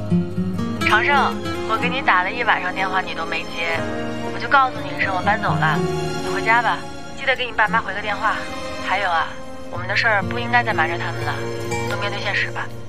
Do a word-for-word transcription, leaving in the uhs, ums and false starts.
长胜，我给你打了一晚上电话，你都没接，我就告诉你一声我搬走了，你回家吧，记得给你爸妈回个电话。还有啊，我们的事儿不应该再瞒着他们了，都面对现实吧。